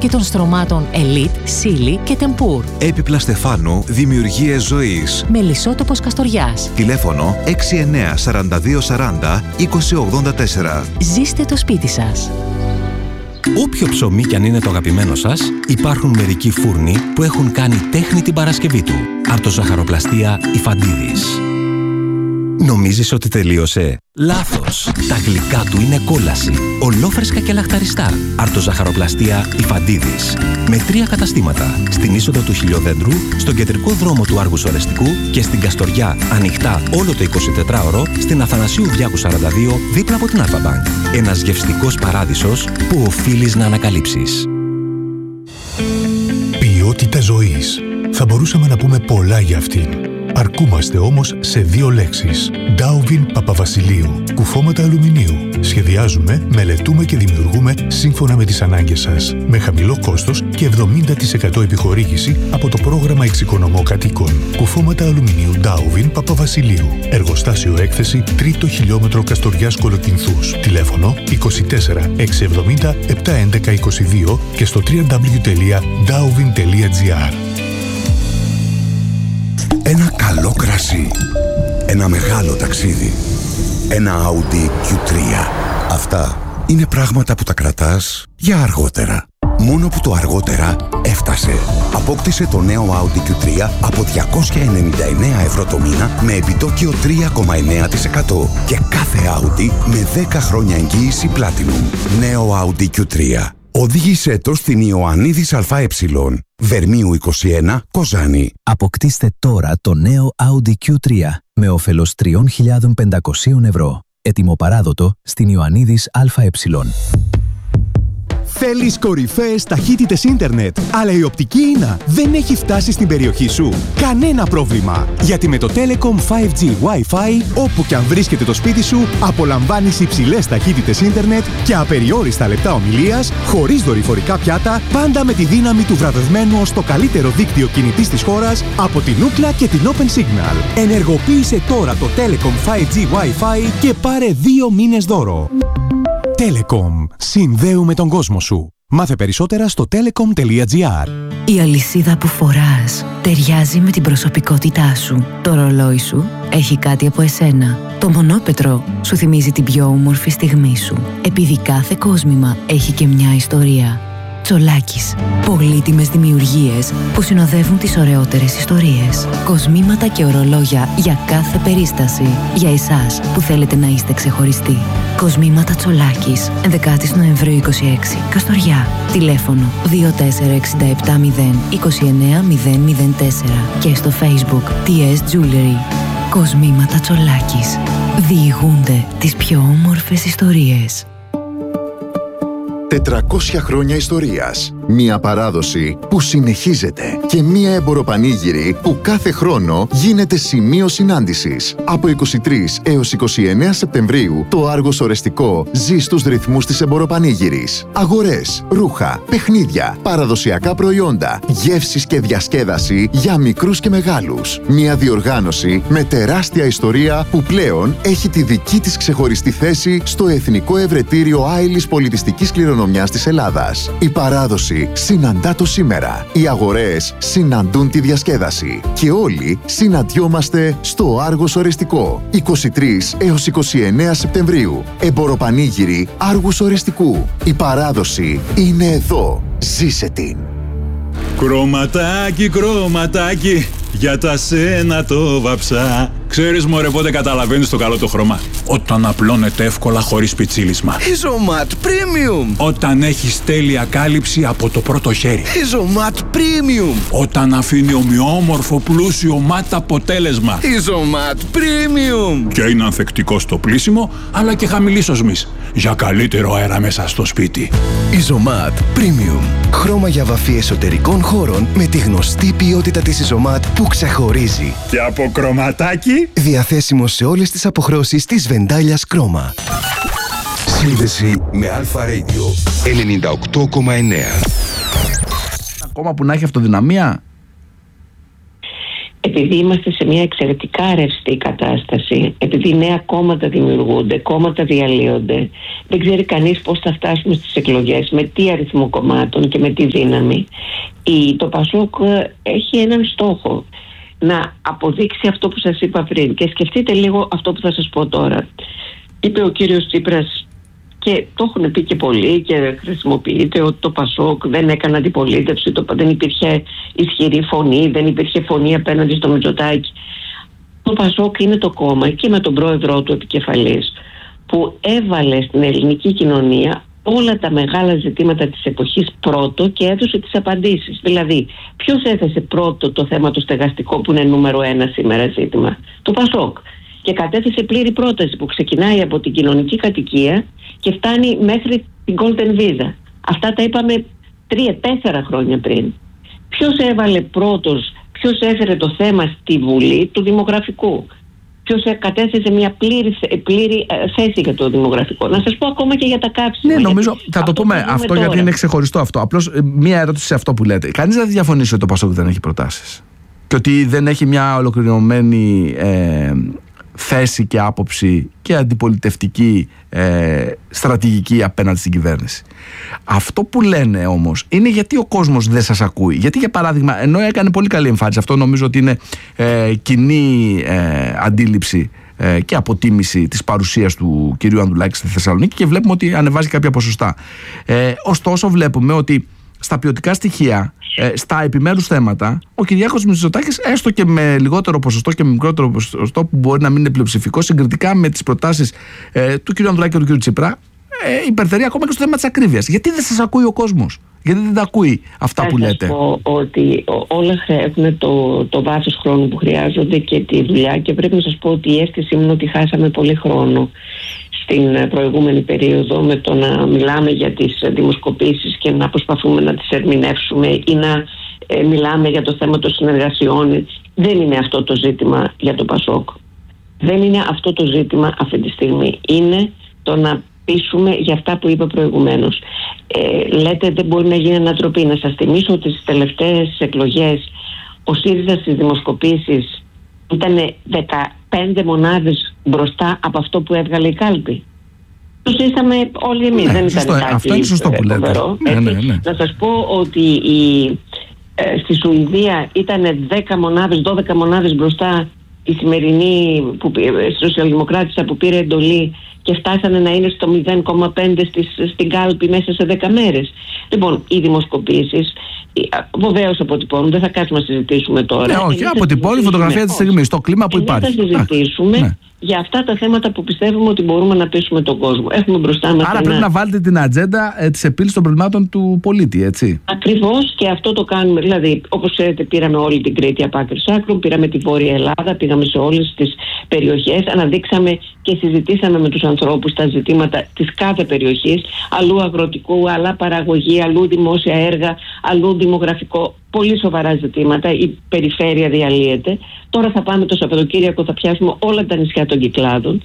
και των στρωμάτων Elite, Silly και Tempur. Έπιπλα Στεφάνου, δημιουργίες ζωής. Μελισσότοπος Καστοριάς. Τηλέφωνο 69 42 40 20 84. Ζήστε το σπίτι σας. Όποιο ψωμί κι αν είναι το αγαπημένο σας, υπάρχουν μερικοί φούρνοι που έχουν κάνει τέχνη την Παρασκευή του. Αρτοζαχαροπλαστεία Ιφαντίδης. Νομίζεις ότι τελείωσε? Λάθος! Τα γλυκά του είναι κόλαση. Ολόφρεσκα και λαχταριστά. Αρτοζαχαροπλαστεία Ιφαντίδης. Με 3 καταστήματα. Στην είσοδο του Χιλιοδέντρου, στον κεντρικό δρόμο του Άργους Ορεστικού και στην Καστοριά, ανοιχτά όλο το 24ωρο, στην Αθανασίου Διάκου 42, δίπλα από την Αλφα-Μπανκ. Ένας γευστικός παράδεισος που οφείλεις να ανακαλύψεις. Ποιότητα ζωής. Θα μπορούσαμε να πούμε πολλά για αυτήν. Αρκούμαστε όμως σε 2 λέξεις. Ντάουβιν Παπαβασιλείου. Κουφώματα αλουμινίου. Σχεδιάζουμε, μελετούμε και δημιουργούμε σύμφωνα με τις ανάγκες σας. Με χαμηλό κόστος και 70% επιχορήγηση από το πρόγραμμα Εξοικονομώ Κατοίκων. Κουφώματα αλουμινίου Ντάουβιν Παπαβασιλείου. Εργοστάσιο έκθεση 3ο χιλιόμετρο Καστοριάς Κολοκυνθούς. Τηλέφωνο 24 670 711 22 και στο www.dauvin.gr. Ένα καλό κρασί. Ένα μεγάλο ταξίδι. Ένα Audi Q3. Αυτά είναι πράγματα που τα κρατάς για αργότερα. Μόνο που το αργότερα έφτασε. Απόκτησε το νέο Audi Q3 από 299 ευρώ το μήνα με επιτόκιο 3,9% και κάθε Audi με 10 χρόνια εγγύηση Platinum. Νέο Audi Q3. Οδήγησέ το στην Ιωαννίδης ΑΕ, Βερμίου 21, Κοζάνη. Αποκτήστε τώρα το νέο Audi Q3 με όφελος 3.500 ευρώ. Έτοιμο παράδοτο στην Ιωαννίδης ΑΕ. Θέλεις κορυφαίες ταχύτητες ίντερνετ, αλλά η οπτική ίνα δεν έχει φτάσει στην περιοχή σου? Κανένα πρόβλημα! Γιατί με το Telecom 5G Wi-Fi, όπου κι αν βρίσκεται το σπίτι σου, απολαμβάνεις υψηλές ταχύτητες ίντερνετ και απεριόριστα λεπτά ομιλίας, χωρίς δορυφορικά πιάτα, πάντα με τη δύναμη του βραβευμένου ως το καλύτερο δίκτυο κινητής της χώρας από την Ookla και την Open Signal. Ενεργοποίησε τώρα το Telecom 5G Wi-Fi και πάρε 2 μήνες δώρο. Telecom. Συνδέουμε τον κόσμο σου. Μάθε περισσότερα στο telecom.gr. Η αλυσίδα που φοράς ταιριάζει με την προσωπικότητά σου. Το ρολόι σου έχει κάτι από εσένα. Το μονόπετρο σου θυμίζει την πιο όμορφη στιγμή σου. Επειδή κάθε κόσμημα έχει και μια ιστορία. Τσολάκης. Πολύτιμες δημιουργίες που συνοδεύουν τις ωραιότερες ιστορίες. Κοσμήματα και ορολόγια για κάθε περίσταση. Για εσάς που θέλετε να είστε ξεχωριστοί. Κοσμήματα Τσολάκης. 11 Νοεμβρίου 26. Καστοριά. Τηλέφωνο 24670 29004 και στο Facebook TS Jewelry. Κοσμήματα Τσολάκης. Διηγούνται τις πιο όμορφες ιστορίες. 400 χρόνια ιστορίας. Μία παράδοση που συνεχίζεται και μία εμποροπανήγυρη που κάθε χρόνο γίνεται σημείο συνάντησης. Από 23 έως 29 Σεπτεμβρίου το Άργος Ορεστικό ζει στους ρυθμούς της εμποροπανήγυρης. Αγορές, ρούχα, παιχνίδια, παραδοσιακά προϊόντα, γεύσεις και διασκέδαση για μικρούς και μεγάλους. Μία διοργάνωση με τεράστια ιστορία που πλέον έχει τη δική της ξεχωριστή θέση στο Εθνικό Ευρετήριο Άειλης Πολιτιστικής Κληρονομιάς της Ελλάδας. Η παράδοση συναντά το σήμερα. Οι αγορές συναντούν τη διασκέδαση. Και όλοι συναντιόμαστε στο Άργος Ορεστικό. 23 έως 29 Σεπτεμβρίου. Εμποροπανήγυρη Άργους Ορεστικού. Η παράδοση είναι εδώ. Ζήσε την. Κρωματάκι, κρωματάκι, για τα σένα το βαψά. Ξέρεις μωρέ πότε καταλαβαίνεις το καλό το χρώμα? Όταν απλώνεται εύκολα χωρίς πιτσίλισμα. Isomat Premium. Όταν έχεις τέλεια κάλυψη από το πρώτο χέρι. Isomat Premium. Όταν αφήνει ομοιόμορφο πλούσιο ματ αποτέλεσμα. Isomat Premium. Και είναι ανθεκτικό στο πλύσιμο, αλλά και χαμηλής οσμής. Για καλύτερο αέρα μέσα στο σπίτι. Isomat Premium. Χρώμα για βαφή εσωτερικών χώρων με τη γνωστή ποιότητα της Isomat που ξεχωρίζει. Και από κρωματάκι. Διαθέσιμο σε όλες τις αποχρώσεις της Βεντάλιας Κρόμα. Σύνδεση με Αλφα Radio 98,9. Ακόμα που να έχει αυτοδυναμία. επειδή είμαστε σε μια εξαιρετικά ρευστή κατάσταση, επειδή νέα κόμματα δημιουργούνται, κόμματα διαλύονται, δεν ξέρει κανείς πώς θα φτάσουμε στις εκλογές, με τι αριθμό κομμάτων και με τι δύναμη. Το ΠΑΣΟΚ έχει έναν στόχο, να αποδείξει αυτό που σας είπα πριν. Και σκεφτείτε λίγο αυτό που θα σας πω τώρα. Είπε ο κύριος Τσίπρας, και το έχουν πει και πολλοί και χρησιμοποιείται, ότι το ΠΑΣΟΚ δεν έκανε αντιπολίτευση, δεν υπήρχε ισχυρή φωνή, δεν υπήρχε φωνή απέναντι στο Μητσοτάκη. Το ΠΑΣΟΚ είναι το κόμμα, και με τον πρόεδρό του επικεφαλής, που έβαλε στην ελληνική κοινωνία όλα τα μεγάλα ζητήματα της εποχής πρώτο και έδωσε τις απαντήσεις. Δηλαδή, ποιος έθεσε πρώτο το θέμα το στεγαστικό, που είναι νούμερο 1 σήμερα ζήτημα? Το ΠΑΣΟΚ. Και κατέθεσε πλήρη πρόταση που ξεκινάει από την κοινωνική κατοικία και φτάνει μέχρι την Golden Visa. Αυτά τα είπαμε 3-4 χρόνια πριν. Ποιος έβαλε πρώτος, ποιος έφερε το θέμα στη Βουλή του δημογραφικού? Ποιος κατέθεσε μια πλήρη θέση για το δημογραφικό? Να σας πω ακόμα και για τα καύσιμα. Ναι, νομίζω θα το πούμε αυτό τώρα, γιατί είναι ξεχωριστό αυτό. Απλώς μία ερώτηση σε αυτό που λέτε. Κανείς δεν διαφωνήσει ότι το ΠΑΣΟΚ δεν έχει προτάσεις και ότι δεν έχει μια ολοκληρωμένη θέση και άποψη και αντιπολιτευτική στρατηγική απέναντι στην κυβέρνηση. Αυτό που λένε όμως είναι γιατί ο κόσμος δεν σας ακούει. Γιατί, για παράδειγμα, ενώ έκανε πολύ καλή εμφάνιση, αυτό νομίζω ότι είναι κοινή αντίληψη και αποτίμηση της παρουσίας του κυρίου Ανδρουλάκη στη Θεσσαλονίκη, και βλέπουμε ότι ανεβάζει κάποια ποσοστά. Ωστόσο βλέπουμε ότι στα ποιοτικά στοιχεία, στα επιμέρους θέματα, ο Κυριάκος Μητσοτάκης, έστω και με λιγότερο ποσοστό και με μικρότερο ποσοστό που μπορεί να μην είναι πλειοψηφικό, συγκριτικά με τις προτάσεις του κ. Ανδρουλάκη και του κ. Τσίπρα, υπερτερεί ακόμα και στο θέμα της ακρίβειας. Γιατί δεν σας ακούει ο κόσμος? Γιατί δεν τα ακούει αυτά που λέτε? Θα σας πω ότι όλα έχουν το βάθος χρόνου που χρειάζονται και τη δουλειά, και πρέπει να σας πω ότι η αίσθησή μου είναι ότι χάσαμε πολύ χρόνο στην προηγούμενη περίοδο με το να μιλάμε για τις δημοσκοπήσεις και να προσπαθούμε να τις ερμηνεύσουμε ή να μιλάμε για το θέμα των συνεργασιών. Δεν είναι αυτό το ζήτημα για το ΠΑΣΟΚ. Δεν είναι αυτό το ζήτημα αυτή τη στιγμή. Είναι το να πείσουμε για αυτά που είπα προηγουμένως. Λέτε δεν μπορεί να γίνει ανατροπή. Να σας θυμίσω ότι στις τελευταίες εκλογές ο ΣΥΡΙΖΑ στις δημοσκοπήσεις ήταν 15 μονάδες μπροστά από αυτό που έβγαλε η κάλπη. Το ζήσαμε όλοι εμείς, δεν ήταν κάτι. Αυτό είναι σωστό που λέτε. Ναι. Να σας πω ότι στη Σουηδία ήταν 10 μονάδες, 12 μονάδες μπροστά η σημερινή σοσιαλδημοκράτησα που πήρε εντολή, και φτάσανε να είναι στο 0,5 στην κάλπη μέσα σε 10 μέρες. Λοιπόν, οι δημοσκοπήσεις βεβαίως αποτυπώνουν, δεν θα κάτσουμε να συζητήσουμε τώρα. Όχι, αποτυπώνει η φωτογραφία της στιγμής, το κλίμα που υπάρχει. Θα συζητήσουμε για αυτά τα θέματα που πιστεύουμε ότι μπορούμε να πείσουμε τον κόσμο. Έχουμε μπροστά μας. Άρα πρέπει να βάλετε την ατζέντα της επίλυσης των προβλημάτων του πολίτη, έτσι. Ακριβώς, και αυτό το κάνουμε. Δηλαδή, όπως ξέρετε, πήραμε όλη την Κρήτη από άκρη σ' άκρο, πήραμε τη Βόρεια Ελλάδα, πήγαμε σε όλες τις περιοχές, αναδείξαμε και συζητήσαμε με τους ανθρώπους τα ζητήματα της κάθε περιοχής, αλλού αγροτικού, αλλού παραγωγή, αλλού δημόσια έργα, αλλού δημογραφικό. Πολύ σοβαρά ζητήματα. Η περιφέρεια διαλύεται. Τώρα θα πάμε το Σαββατοκύριακο, θα πιάσουμε όλα τα νησιά των Κυκλάδων.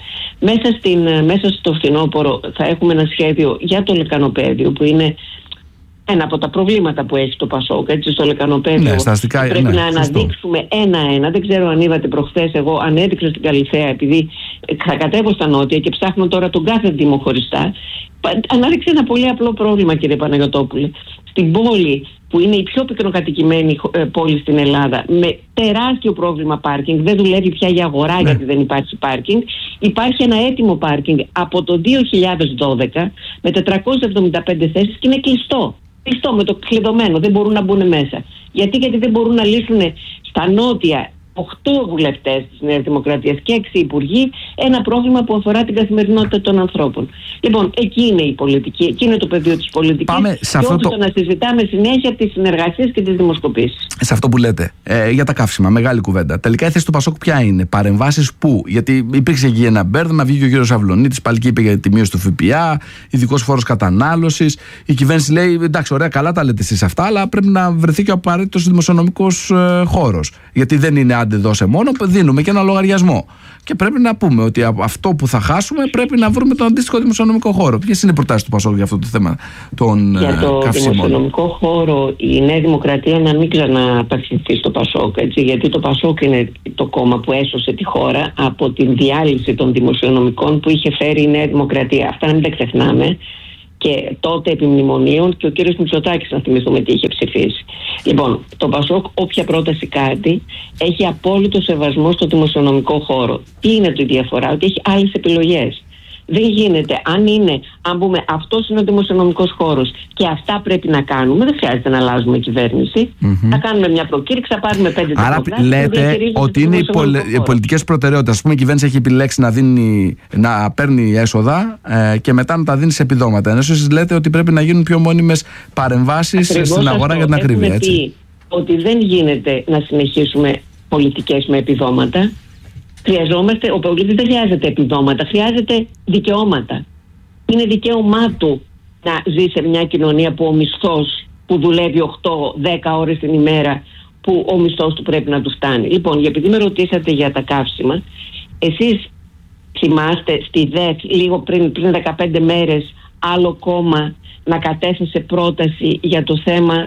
Μέσα στο φθινόπωρο θα έχουμε ένα σχέδιο για το λεκανοπέδιο, που είναι ένα από τα προβλήματα που έχει το ΠΑΣΟΚ, έτσι, στο λεκανοπέδιο. Πρέπει να αναδείξουμε ένα-ένα. Δεν ξέρω αν είδατε προχθές, εγώ ανέδειξα στην Καλυθέα, επειδή θα κατέβω στα νότια και ψάχνω τώρα τον κάθε δήμο χωριστά. Ανάδειξε ένα πολύ απλό πρόβλημα, κύριε Παναγιωτόπουλε. Στην πόλη, που είναι η πιο πυκνοκατοικημένη πόλη στην Ελλάδα, με τεράστιο πρόβλημα πάρκινγκ, δεν δουλεύει πια η αγορά γιατί δεν υπάρχει πάρκινγκ. Υπάρχει ένα έτοιμο πάρκινγκ από το 2012 με 475 θέσεις και είναι κλειστό. Κλειστό, με το κλειδωμένο, δεν μπορούν να μπουν μέσα. Γιατί δεν μπορούν να λύσουν στα νότια 8 βουλευτές της Νέας Δημοκρατίας και 6 υπουργοί ένα πρόβλημα που αφορά την καθημερινότητα των ανθρώπων. Λοιπόν, εκεί είναι η πολιτική, εκεί είναι το πεδίο της πολιτικής. Πάμε σε και αυτό όχι το να συζητάμε συνέχεια τις συνεργασίες και τις δημοσκοπήσεις. Σε αυτό που λέτε, για τα καύσιμα, μεγάλη κουβέντα. Τελικά η θέση του ΠΑΣΟΚ ποια είναι? Παρεμβάσεις πού? Γιατί υπήρξε εκεί ένα μπέρδεμα, βγήκε ο κύριος Αυλωνίτης, πάλι και είπε για τη μείωση του ΦΠΑ, ειδικός φόρος κατανάλωσης. Η κυβέρνηση λέει: εντάξει, ωραία, καλά τα λέτε εσείς αυτά, αλλά πρέπει να βρεθεί και ο απαραίτητος δημοσιονομικός χώρος. Γιατί δεν είναι άντε δώσε μόνο, δίνουμε και ένα λογαριασμό. Και πρέπει να πούμε ότι από αυτό που θα χάσουμε πρέπει να βρούμε τον αντίστοιχο δημοσιονομικό χώρο. Ποιες είναι οι προτάσεις του Πασόκ για αυτό το θέμα των καυσίμων? Για το δημοσιονομικό χώρο, η Νέα Δημοκρατία να μην ξαναπαρθυνθεί στο Πασόκ. Έτσι, γιατί το Πασόκ είναι το κόμμα που έσωσε τη χώρα από την διάλυση των δημοσιονομικών που είχε φέρει η Νέα Δημοκρατία. Αυτά να μην τα ξεχνάμε. Και τότε επί μνημονίων και ο κύριος Μητσοτάκης, να θυμηθούμε τι είχε ψηφίσει. Λοιπόν, το Πασόκ όποια πρόταση κάτι έχει απόλυτο σεβασμό στο δημοσιονομικό χώρο. Τι είναι η διαφορά? Ότι έχει άλλες επιλογές. Δεν γίνεται, αν πούμε αυτός είναι ο δημοσιονομικός χώρος και αυτά πρέπει να κάνουμε, δεν χρειάζεται να αλλάζουμε κυβέρνηση. Θα κάνουμε μια προκήρυξη, θα πάρουμε 5%. Άρα λέτε ότι είναι οι πολιτικές προτεραιότητες. Ας πούμε, η κυβέρνηση έχει επιλέξει να παίρνει έσοδα και μετά να τα δίνει σε επιδόματα. Ενώ εσείς λέτε ότι πρέπει να γίνουν πιο μόνιμες παρεμβάσεις στην αγορά για την ακρίβεια. Έτσι. Ότι δεν γίνεται να συνεχίσουμε πολιτικές με επιδόματα. Ο πολίτης δεν χρειάζεται επιδόματα, χρειάζεται δικαιώματα. Είναι δικαίωμά του να ζει σε μια κοινωνία που ο μισθός που δουλεύει 8-10 ώρες την ημέρα, που ο μισθός του πρέπει να του φτάνει. Λοιπόν, επειδή με ρωτήσατε για τα καύσιμα, εσείς θυμάστε στη ΔΕΘ λίγο πριν 15 μέρες άλλο κόμμα να κατέθεσε πρόταση για το θέμα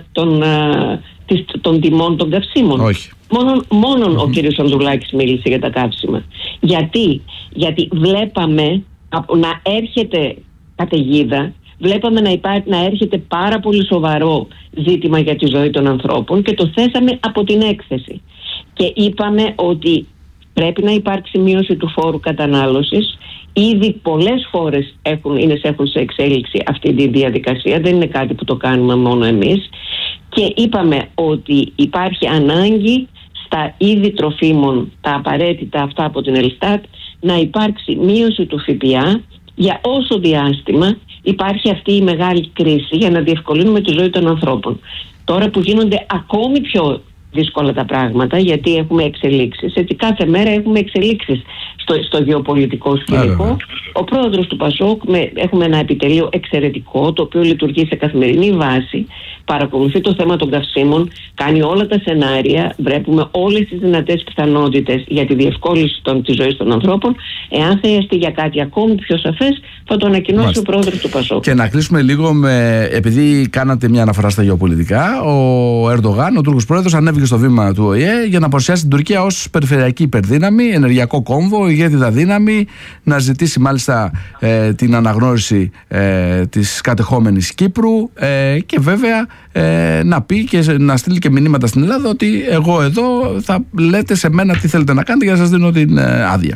των τιμών των καυσίμων? Όχι. Μόνον ο κύριος Ανδρουλάκης μίλησε για τα καύσιμα. Γιατί βλέπαμε να έρχεται καταιγίδα, βλέπαμε να έρχεται πάρα πολύ σοβαρό ζήτημα για τη ζωή των ανθρώπων και το θέσαμε από την έκθεση. Και είπαμε ότι πρέπει να υπάρξει μείωση του φόρου κατανάλωσης. Ήδη πολλές χώρες έχουν σε εξέλιξη αυτή τη διαδικασία, δεν είναι κάτι που το κάνουμε μόνο εμείς. Και είπαμε ότι υπάρχει ανάγκη στα είδη τροφίμων, τα απαραίτητα αυτά από την Ελστάτ, να υπάρξει μείωση του ΦΠΑ για όσο διάστημα υπάρχει αυτή η μεγάλη κρίση, για να διευκολύνουμε τη ζωή των ανθρώπων. Τώρα που γίνονται ακόμη πιο δύσκολα τα πράγματα, γιατί έχουμε εξελίξεις, έτσι κάθε μέρα έχουμε εξελίξεις στο γεωπολιτικό σκηνικό. Ο πρόεδρος του Πασόκ, έχουμε ένα επιτελείο εξαιρετικό, το οποίο λειτουργεί σε καθημερινή βάση, παρακολουθεί το θέμα των καυσίμων, κάνει όλα τα σενάρια, βλέπουμε όλες τις δυνατές πιθανότητες για τη διευκόλυνση της ζωής των ανθρώπων. Εάν χρειαστεί για κάτι ακόμη πιο σαφές, θα το ανακοινώσει ο πρόεδρος του Πασόκ. Και να κλείσουμε λίγο επειδή κάνατε μια αναφορά στα γεωπολιτικά, ο Ερντογάν, ο Τούρκος πρόεδρος, ανέβηκε στο βήμα του ΟΗΕ για να παρουσιάσει την Τουρκία ως περιφερειακή υπερδύναμη, ενεργειακό κόμβο, ηγέτιδα δύναμη, να ζητήσει μάλιστα την αναγνώριση της κατεχόμενης Κύπρου και βέβαια να πει και να στείλει και μηνύματα στην Ελλάδα ότι εγώ εδώ θα λέτε σε μένα τι θέλετε να κάνετε για να σας δίνω την άδεια.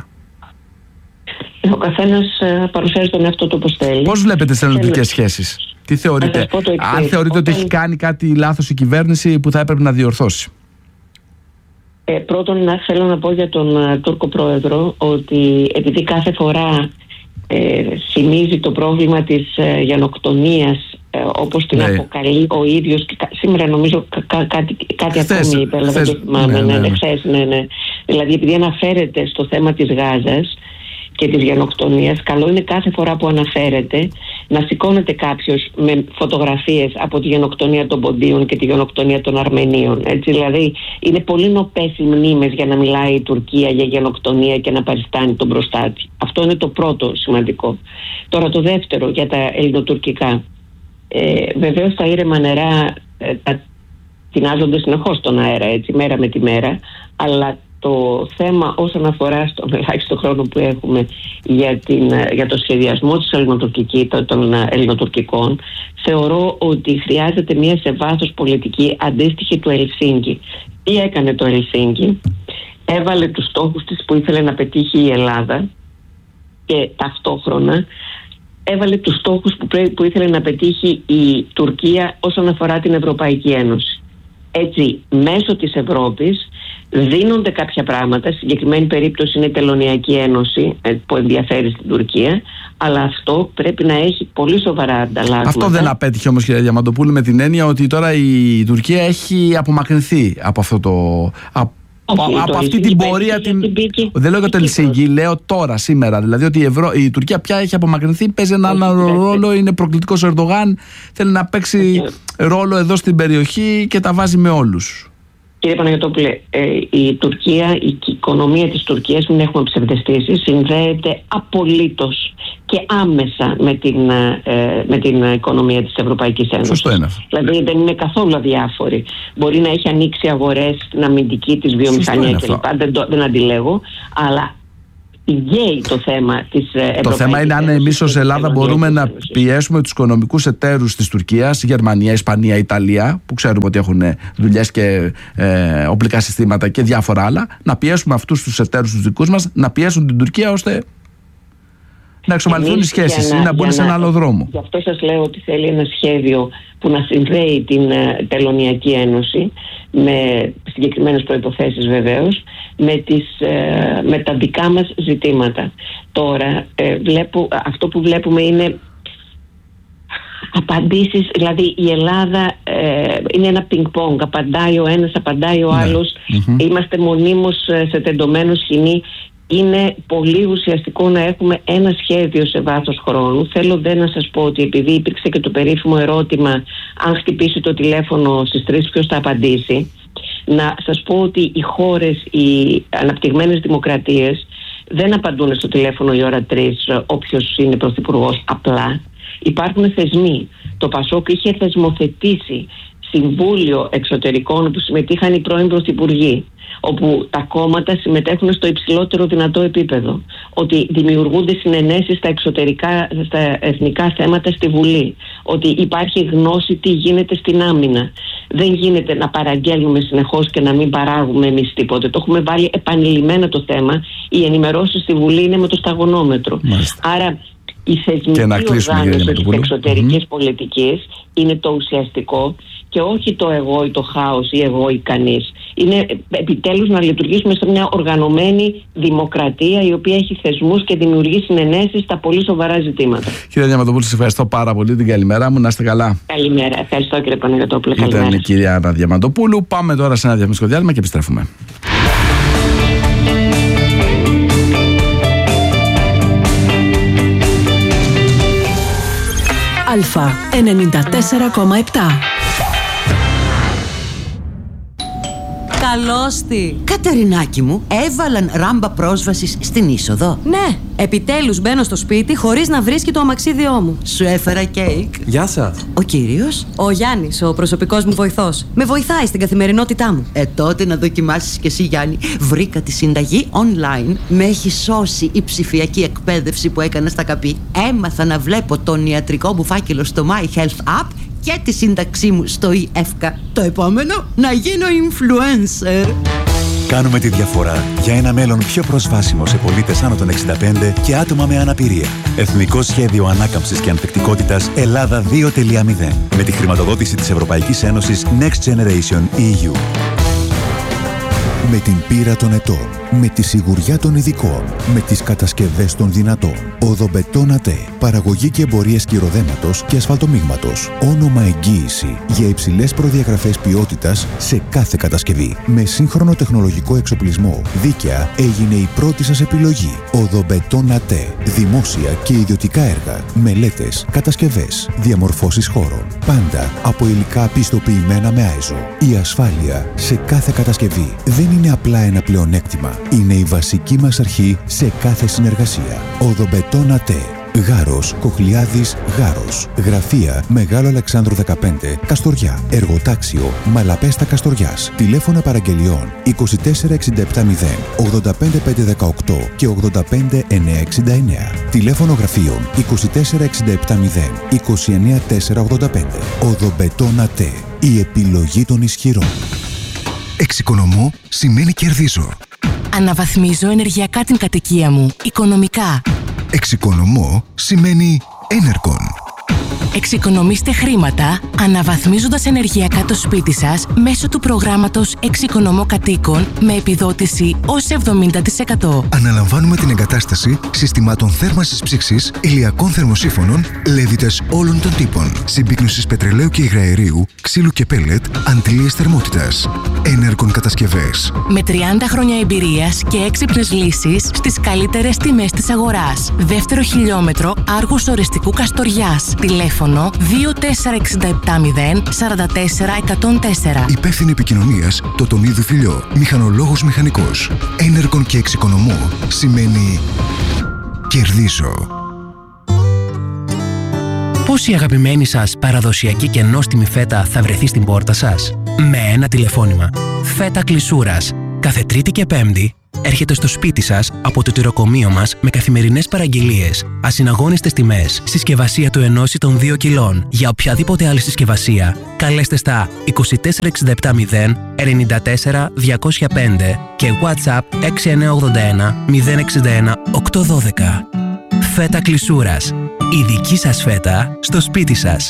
Ο καθένας παρουσιάζει τον εαυτό του όπως θέλει. Πώς βλέπετε τις ελληνικές σχέσεις? Τι θεωρείτε? Αν θεωρείτε ότι έχει κάνει κάτι λάθος η κυβέρνηση που θα έπρεπε να διορθώσει? Πρώτον, θέλω να πω για τον Τούρκο πρόεδρο ότι επειδή κάθε φορά θυμίζει το πρόβλημα της γενοκτονίας όπως την αποκαλεί ο ίδιος, και σήμερα νομίζω κάτι ακόμη είπε, αλλά δεν το θυμάμαι. Δηλαδή επειδή αναφέρεται στο θέμα της Γάζας και της γενοκτονίας, καλό είναι κάθε φορά που αναφέρεται να σηκώνεται κάποιος με φωτογραφίες από τη γενοκτονία των Ποντίων και τη γενοκτονία των Αρμενίων. Έτσι, δηλαδή είναι πολύ νοπές οι μνήμες για να μιλάει η Τουρκία για γενοκτονία και να παριστάνει τον προστάτη. Αυτό είναι το πρώτο σημαντικό. Τώρα το δεύτερο για τα ελληνοτουρκικά. Βεβαίως τα ήρεμα νερά τεινάζονται συνεχώς στον αέρα, έτσι, μέρα με τη μέρα, αλλά το θέμα όσον αφορά στον ελάχιστο χρόνο που έχουμε για το σχεδιασμό των ελληνοτουρκικών, θεωρώ ότι χρειάζεται μια σε βάθος πολιτική αντίστοιχη του Ελσίνκη. Τι έκανε το Ελσίνκη? Έβαλε τους στόχους της που ήθελε να πετύχει η Ελλάδα και ταυτόχρονα έβαλε τους στόχους που ήθελε να πετύχει η Τουρκία όσον αφορά την Ευρωπαϊκή Ένωση. Έτσι, μέσω της Ευρώπης δίνονται κάποια πράγματα. Στη συγκεκριμένη περίπτωση είναι η Τελωνειακή Ένωση που ενδιαφέρει στην Τουρκία, αλλά αυτό πρέπει να έχει πολύ σοβαρά ανταλλάγματα. Αυτό δεν απέτυχε όμως, κυρία Διαμαντοπούλου, με την έννοια ότι τώρα η Τουρκία έχει απομακρυνθεί από αυτό από αυτή την πορεία. Δεν λέω για το Ελσίνκι, λέω τώρα, σήμερα. Δηλαδή ότι η Τουρκία πια έχει απομακρυνθεί, παίζει έναν άλλο ρόλο, είναι προκλητικός ο Ερντογάν, θέλει να παίξει ρόλο εδώ στην περιοχή και τα βάζει με όλους. Κύριε Παναγιωτόπουλε, η Τουρκία, η οικονομία της Τουρκίας, μην έχουμε ψευδαισθήσεις, συνδέεται απολύτως και άμεσα με την οικονομία της Ευρωπαϊκής Ένωσης. Σωστό είναι. Δηλαδή δεν είναι καθόλου αδιάφορη. Μπορεί να έχει ανοίξει αγορές στην αμυντική της βιομηχανία κλπ. Δεν αντιλέγω, αλλά ηγέει το θέμα της Ευρωπαϊκής. Το θέμα είναι αν εμείς ως Ελλάδα μπορούμε να πιέσουμε τους οικονομικούς εταίρους της Τουρκίας, Γερμανία, Ισπανία, Ιταλία, που ξέρουμε ότι έχουν δουλειές και οπλικά συστήματα και διάφορα άλλα, να πιέσουμε αυτούς τους εταίρους τους δικούς μας να πιέσουν την Τουρκία ώστε να εξομαλυνθούν οι σχέσεις ή να μπουν σε ένα άλλο δρόμο. Γι' αυτό σας λέω ότι θέλει ένα σχέδιο που να συνδέει την Τελωνειακή Ένωση με συγκεκριμένες προϋποθέσεις βεβαίως με τα δικά μας ζητήματα. Τώρα αυτό που βλέπουμε είναι απαντήσεις, δηλαδή η Ελλάδα είναι ένα πινκ-πονγκ, απαντάει ο ένας, απαντάει ο άλλος, είμαστε μονίμως σε τεντωμένο σκηνή. Είναι πολύ ουσιαστικό να έχουμε ένα σχέδιο σε βάθος χρόνου. Θέλω να σας πω ότι επειδή υπήρξε και το περίφημο ερώτημα αν χτυπήσει το τηλέφωνο στις 3 ποιος θα απαντήσει, να σας πω ότι οι χώρες, οι αναπτυγμένες δημοκρατίες δεν απαντούν στο τηλέφωνο η ώρα 3 όποιος είναι πρωθυπουργός απλά. Υπάρχουν θεσμοί. Το Πασόκ είχε θεσμοθετήσει συμβούλιο εξωτερικών όπου συμμετείχαν οι πρώην πρωθυπουργοί, όπου τα κόμματα συμμετέχουν στο υψηλότερο δυνατό επίπεδο, ότι δημιουργούνται συνενέσεις στα εθνικά θέματα στη Βουλή, ότι υπάρχει γνώση τι γίνεται στην άμυνα. Δεν γίνεται να παραγγέλνουμε συνεχώς και να μην παράγουμε εμείς τίποτε. Το έχουμε βάλει επανειλημμένα το θέμα. Οι ενημερώσεις στη Βουλή είναι με το σταγονόμετρο. Άρα η θεσμική οργάνωση της εξωτερικής πολιτικής είναι το ουσιαστικό και όχι το εγώ ή το χάος ή εγώ ή κανείς. Είναι επιτέλους να λειτουργήσουμε σε μια οργανωμένη δημοκρατία η οποία έχει θεσμούς και δημιουργεί συνενέσεις στα πολύ σοβαρά ζητήματα. Κύριε Διαμαντοπούλου, σας ευχαριστώ πάρα πολύ. Την καλημέρα μου, να είστε καλά. Καλημέρα. Ευχαριστώ κύριε Παναγιωτόπουλε. Καλημέρα. Ήταν η κυρία Άννα Διαμαντοπούλου. Πάμε τώρα σε ένα διαφημιστικό διάλειμμα και επιστρέφουμε. Αλφα 94,7. Καλώστη! Κατερινάκη μου, έβαλαν ράμπα πρόσβασης στην είσοδο. Ναι, επιτέλους μπαίνω στο σπίτι χωρίς να βρίσκει το αμαξίδιό μου. Σου έφερα κέικ. Γεια σας. Ο κύριος? Ο Γιάννης, ο προσωπικός μου βοηθός. Με βοηθάει στην καθημερινότητά μου. Τότε να δοκιμάσεις κι εσύ, Γιάννη. Βρήκα τη συνταγή online. Με έχει σώσει η ψηφιακή εκπαίδευση που έκανα στα ΚΑΠΗ. Έμαθα να βλέπω τον ιατρικό μου φάκελο στο My Health App και τη σύνταξή μου στο eEFCA. Το επόμενο, να γίνω influencer. Κάνουμε τη διαφορά για ένα μέλλον πιο προσβάσιμο σε πολίτες άνω των 65 και άτομα με αναπηρία. Εθνικό Σχέδιο Ανάκαμψης και Ανθεκτικότητας Ελλάδα 2.0 με τη χρηματοδότηση της Ευρωπαϊκής Ένωσης Next Generation EU. Με την πείρα των ετών, με τη σιγουριά των ειδικών, με τις κατασκευές των δυνατών. Οδομπετόν ΑΤΕ. Παραγωγή και εμπορίες κυροδέματος και ασφαλτομίγματος. Όνομα εγγύηση για υψηλές προδιαγραφές ποιότητας σε κάθε κατασκευή. Με σύγχρονο τεχνολογικό εξοπλισμό. Δίκαια έγινε η πρώτη σας επιλογή. Οδομπετόν ΑΤΕ. Δημόσια και ιδιωτικά έργα. Μελέτες, κατασκευές, διαμορφώσεις χώρων. Πάντα από υλικά πιστοποιημένα με ISO. Η ασφάλεια σε κάθε κατασκευή δεν είναι απλά ένα πλεονέκτημα. Είναι η βασική μας αρχή σε κάθε συνεργασία. Οδομπετόν ΑΤΕ. Γάρος, Κοχλιάδης, Γάρος. Γραφεία Μεγάλο Αλεξάνδρου 15, Καστοριά. Εργοτάξιο Μαλαπέστα Καστοριάς. Τηλέφωνα παραγγελιών 24670 85518 και 85969. Τηλέφωνο γραφείων 24670 29485. Οδομπετόν ΑΤΕ. Η επιλογή των ισχυρών. Εξοικονομώ σημαίνει κερδίζω. Αναβαθμίζω ενεργειακά την κατοικία μου, οικονομικά. Εξοικονομώ σημαίνει Enercon. Εξοικονομήστε χρήματα αναβαθμίζοντας ενεργειακά το σπίτι σας μέσω του προγράμματος Εξοικονομώ Κατοίκων με επιδότηση ως 70%. Αναλαμβάνουμε την εγκατάσταση συστημάτων θέρμανσης ψήξης, ηλιακών θερμοσύφωνων, λέβητες όλων των τύπων, συμπίκνωσης πετρελαίου και υγραερίου, ξύλου και πέλετ, αντλίες θερμότητας. Enercon κατασκευές. Με 30 χρόνια εμπειρίας και έξυπνες λύσεις στις καλύτερες τιμές της αγοράς. Δεύτερο χιλιόμετρο Άργους Ορεστικού Καστοριάς. Τηλέφωνο τηλέφωνο 24670 44104. Υπεύθυνη επικοινωνίας Τοτονίδου Φιλιό. Μηχανολόγος μηχανικός. Ένεργον και εξοικονομώ σημαίνει κερδίζω. Πώς η αγαπημένη σας παραδοσιακή και νόστιμη φέτα θα βρεθεί στην πόρτα σας? Με ένα τηλεφώνημα. Φέτα Κλεισούρας. Κάθε Τρίτη και Πέμπτη έρχεται στο σπίτι σας από το τυροκομείο μας με καθημερινές παραγγελίες, ασυναγώνιστες τιμές, συσκευασία του 1 ή των 2 κιλών. Για οποιαδήποτε άλλη συσκευασία, καλέστε στα 24670 94 205 και WhatsApp 6981 061 812. Φέτα Κλεισούρας. Η δική σας φέτα στο σπίτι σας.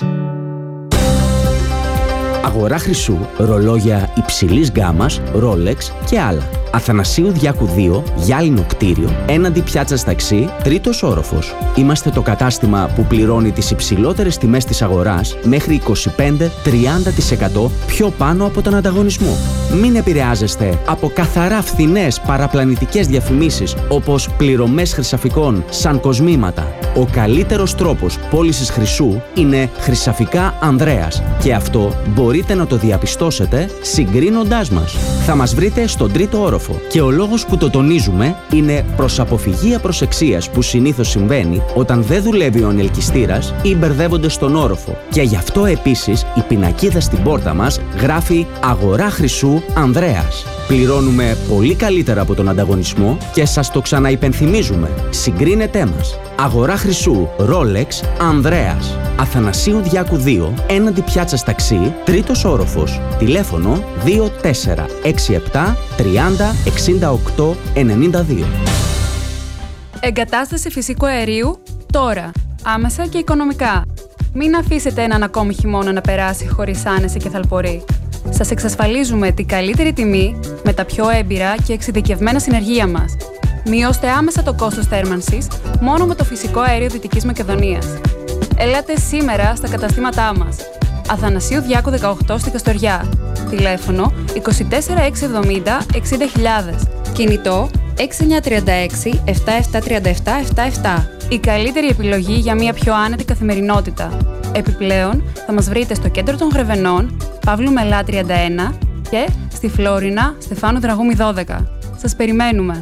Αγορά χρυσού, ρολόγια υψηλής γκάμας, Rolex και άλλα. Αθανασίου Διάκου 2, γυάλινο κτίριο, έναντι πιάτσας ταξί, 3ος όροφος. Είμαστε το κατάστημα που πληρώνει τις υψηλότερες τιμές της αγοράς, μέχρι 25-30% πιο πάνω από τον ανταγωνισμό. Μην επηρεάζεστε από καθαρά φθηνές παραπλανητικές διαφημίσεις, όπως πληρωμές χρυσαφικών σαν κοσμήματα. Ο καλύτερος τρόπος πώλησης χρυσού είναι Χρυσαφικά Ανδρέας και αυτό μπορείτε να το διαπιστώσετε συγκρίνοντάς μας. Θα μας βρείτε στον 3ο όροφο και ο λόγος που το τονίζουμε είναι προς αποφυγή απροσεξίας που συνήθως συμβαίνει όταν δεν δουλεύει ο ανελκυστήρας ή μπερδεύονται στον όροφο. Και γι' αυτό επίσης η πινακίδα στην πόρτα μας γράφει «Αγορά χρυσού Ανδρέας». Πληρώνουμε πολύ καλύτερα από τον ανταγωνισμό και σας το ξαναυπενθυμίζουμε. Συγκρίνετέ μας. Αγορά χρυσού Rolex Ανδρέας. Αθανασίου Διάκου 2, έναντι πιάτσας ταξί, 3ος όροφος. Τηλέφωνο 2467 30 68 92. Εγκατάσταση φυσικού αερίου τώρα. Άμεσα και οικονομικά. Μην αφήσετε έναν ακόμη χειμώνα να περάσει χωρίς άνεση και θαλπορή. Σας εξασφαλίζουμε την καλύτερη τιμή με τα πιο έμπειρα και εξειδικευμένα συνεργεία μας. Μειώστε άμεσα το κόστος θέρμανσης μόνο με το φυσικό αέριο Δυτικής Μακεδονίας. Ελάτε σήμερα στα καταστήματά μας. Αθανασίου Διάκου 18 στη Καστοριά. Τηλέφωνο 24670 60.000. Κινητό 6936 7737 77. Η καλύτερη επιλογή για μια πιο άνετη καθημερινότητα. Επιπλέον, θα μας βρείτε στο κέντρο των Γρεβενών, Παύλου Μελά 31 και στη Φλόρινα, Στεφάνου Δραγούμη 12. Σας περιμένουμε.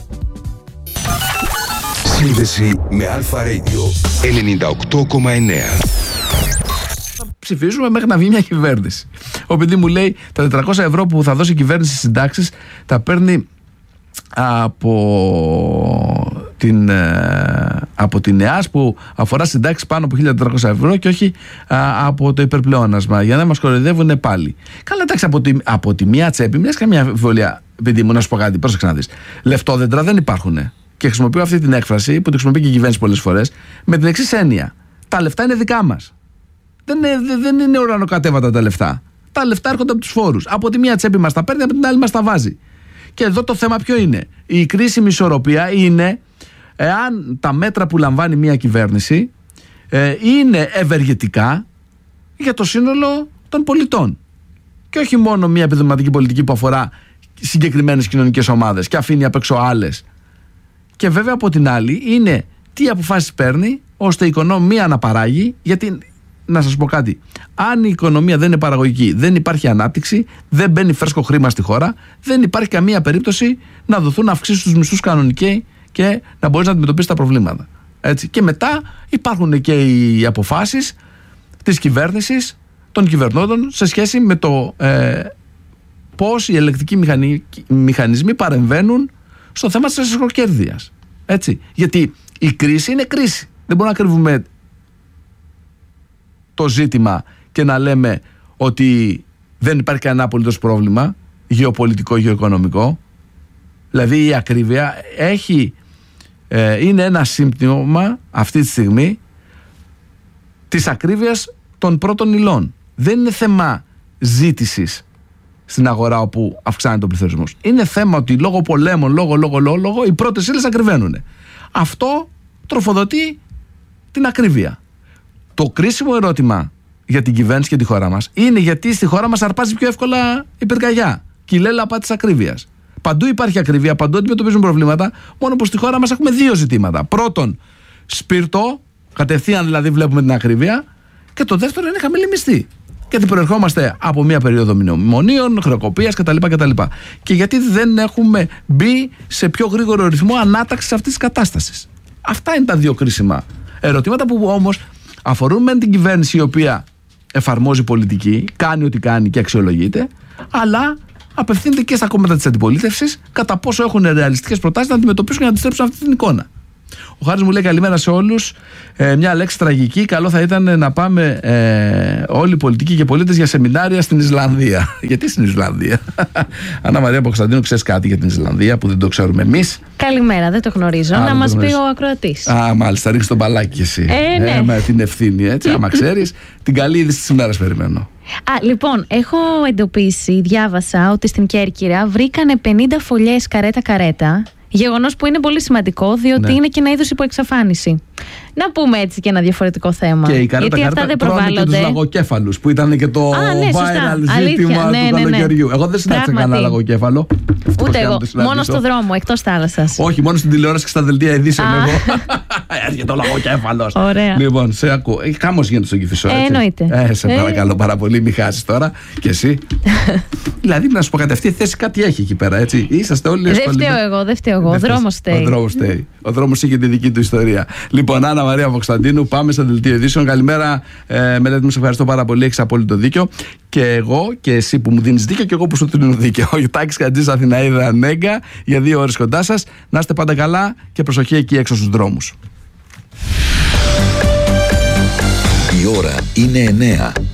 Σύνδεση με Αλφα Radio 98,9. Ψηφίζουμε μέχρι να βγει μια κυβέρνηση. Ο παιδί μου λέει τα 400 ευρώ που θα δώσει η κυβέρνηση στις συντάξεις τα παίρνει από την ΕΑΣ που αφορά συντάξεις πάνω από 1.400 ευρώ και όχι από το υπερπλεόνασμα, για να μας κοροϊδεύουν πάλι. Καλά, εντάξει, από τη μία τσέπη, μην έχεις καμία αμφιβολία, παιδί μου, να σου πω κάτι, πρόσεξε να δεις. Λεφτόδεντρα δεν υπάρχουν. Και χρησιμοποιώ αυτή την έκφραση που τη χρησιμοποιεί και η κυβέρνηση πολλές φορές με την εξής έννοια. Τα λεφτά είναι δικά μας. Δεν είναι ουρανοκατέβατα τα λεφτά. Τα λεφτά έρχονται από τους φόρους. Από τη μία τσέπη μας τα παίρνει, από την άλλη μας τα βάζει. Και εδώ το θέμα ποιο είναι? Η κρίσιμη ισορροπία είναι εάν τα μέτρα που λαμβάνει μια κυβέρνηση είναι ευεργετικά για το σύνολο των πολιτών. Και όχι μόνο μια επιδοματική πολιτική που αφορά συγκεκριμένες κοινωνικές ομάδες και αφήνει απ' έξω άλλες. Και βέβαια από την άλλη είναι τι αποφάσεις παίρνει ώστε η οικονομία να παράγει, γιατί να σας πω κάτι, αν η οικονομία δεν είναι παραγωγική, δεν υπάρχει ανάπτυξη, δεν μπαίνει φρέσκο χρήμα στη χώρα, δεν υπάρχει καμία περίπτωση να δοθούν αυξήσεις στους μισθούς κανονικοί και να μπορείς να αντιμετωπίσεις τα προβλήματα. Έτσι. Και μετά υπάρχουν και οι αποφάσεις της κυβέρνησης, των κυβερνώντων σε σχέση με το πώς οι ελεκτικοί μηχανισμοί παρεμβαίνουν στο θέμα της εσχροκέρδειας. Έτσι. Γιατί η κρίση είναι κρίση. Δεν μπορούμε να κρύβουμε το ζήτημα και να λέμε ότι δεν υπάρχει κανένα απολύτως πρόβλημα γεωπολιτικό, γεωοικονομικό. Δηλαδή η ακρίβεια είναι ένα σύμπτωμα αυτή τη στιγμή της ακρίβειας των πρώτων υλών. Δεν είναι θέμα ζήτησης στην αγορά όπου αυξάνεται ο πληθωρισμός. Είναι θέμα ότι λόγω πολέμων, λόγω οι πρώτες ύλες ακριβένουν. Αυτό τροφοδοτεί την ακρίβεια. Το κρίσιμο ερώτημα για την κυβέρνηση και τη χώρα μας είναι γιατί στη χώρα μας αρπάζει πιο εύκολα η πυρκαγιά και η λέλαπα της ακρίβειας. Παντού υπάρχει ακρίβεια, παντού αντιμετωπίζουν προβλήματα, μόνο που στη χώρα μας έχουμε δύο ζητήματα. Πρώτον, σπίρτο, κατευθείαν δηλαδή βλέπουμε την ακρίβεια, Και το δεύτερο είναι χαμηλή μισθή. Γιατί προερχόμαστε από μια περίοδο μνημονίων, χρεοκοπίας κτλ. Και γιατί δεν έχουμε μπει σε πιο γρήγορο ρυθμό ανάταξης αυτής της κατάστασης. Αυτά είναι τα δύο κρίσιμα ερωτήματα που όμως αφορούν με την κυβέρνηση η οποία εφαρμόζει πολιτική, κάνει ό,τι κάνει και αξιολογείται, αλλά απευθύνεται και στα κόμματα της αντιπολίτευσης κατά πόσο έχουν ρεαλιστικές προτάσεις να αντιμετωπίσουν και να αντιστρέψουν αυτή την εικόνα. Ο Χάρης μου λέει καλημέρα σε όλους. Μια λέξη τραγική. Καλό θα ήταν να πάμε όλοι οι πολιτικοί και πολίτες για σεμινάρια στην Ισλανδία. Γιατί στην Ισλανδία? Άννα Μαρία Ποκωνσταντίνου, ξέρεις κάτι για την Ισλανδία που δεν το ξέρουμε εμείς? Καλημέρα, δεν το γνωρίζω. Να μας πει ο ακροατής. Μάλιστα, ρίξεις τον μπαλάκι εσύ. Ναι. Με την ευθύνη, έτσι. Άμα ξέρεις, την καλή είδηση της ημέρας περιμένω. Λοιπόν, έχω εντοπίσει, διάβασα ότι στην Κέρκυρα βρήκανε 50 φωλιές καρέτα-καρέτα. Γεγονός που είναι πολύ σημαντικό, διότι είναι και ένα είδος υποεξαφάνιση. Να πούμε έτσι και ένα διαφορετικό θέμα. Και η καρέτα αυτά δεν προβάλλονται. Και τους λαγοκέφαλους που ήταν και το viral ζήτημα του καλοκαιριού. Εγώ δεν συνάντησα κανένα λαγοκέφαλο. Ούτε εγώ. Μόνο στο δρόμο, εκτός θάλασσας. Όχι, μόνο στην τηλεόραση και στα δελτία ειδήσεων εγώ. Έρχεται ο λαγοκέφαλος. Ωραία. Λοιπόν, σε ακούω. Χάμος γίνεται στον Κηφισό. Εννοείται. Σε παρακαλώ πάρα πολύ, μην χάσεις τώρα. Και εσύ. Δηλαδή, να σου πω κάτι, αυτή η θέση κάτι έχει εκεί πέρα, έτσι. Είσαστε όλοι. Δεν φταίω εγώ. Ο δρόμος φταίει. Ο δρόμος είχε τη δική του ιστορία. Λοιπόν, Άννα Μαρία Ποκωνσταντίνου, πάμε στα δελτία ειδήσεων. Καλημέρα, Μελέτη μου, σε ευχαριστώ πάρα πολύ. Έχεις απόλυτο δίκιο. Και εγώ και εσύ που μου δίνεις δίκιο, και εγώ που σου δίνω δίκιο. Ο Τάκης Χατζής, Αθηναίδα Νέγκα, για 2 ώρες κοντά σας. Να είστε πάντα καλά και προσοχή εκεί έξω στους δρόμους. Η ώρα είναι 9.